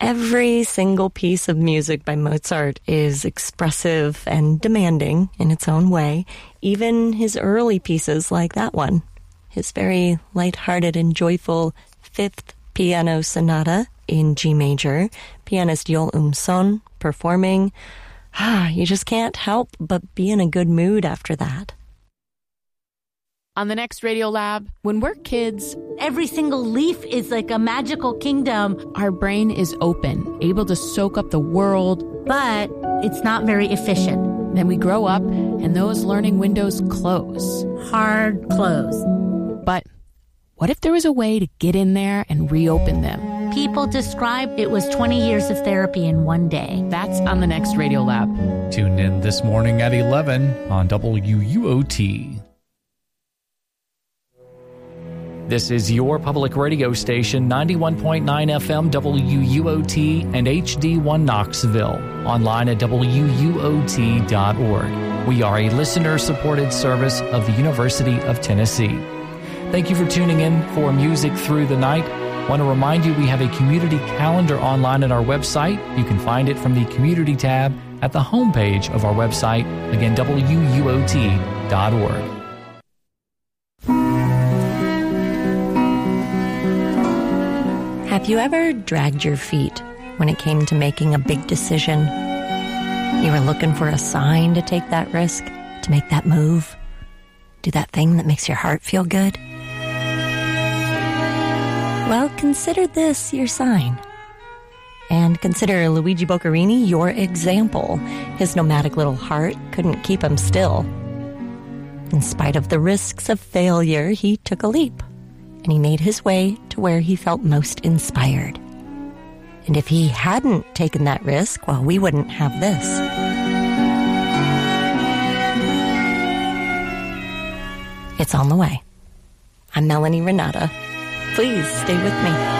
Every single piece of music by Mozart is expressive and demanding in its own way, even his early pieces like that one. His very lighthearted and joyful Fifth Piano Sonata in G major, pianist Yol Son performing. You just can't help but be in a good mood after that. On the next Radiolab, when we're kids, every single leaf is like a magical kingdom. Our brain is open, able to soak up the world. But it's not very efficient. Then we grow up, and those learning windows close. Hard close. But what if there was a way to get in there and reopen them? People describe it was 20 years of therapy in one day. That's on the next Radiolab. Tune in this morning at 11 on WUOT. This is your public radio station, 91.9 FM WUOT and HD1 Knoxville. Online at WUOT.org. We are a listener-supported service of the University of Tennessee. Thank you for tuning in for Music Through the Night. I want to remind you we have a community calendar online at our website. You can find it from the Community tab at the homepage of our website. Again, WUOT.org. Have you ever dragged your feet when it came to making a big decision? You were looking for a sign to take that risk, to make that move, do that thing that makes your heart feel good? Well, consider this your sign. And consider Luigi Boccherini your example. His nomadic little heart couldn't keep him still. In spite of the risks of failure, he took a leap. And he made his way to where he felt most inspired. And if he hadn't taken that risk, well, we wouldn't have this. It's on the way. I'm Melanie Renata. Please stay with me.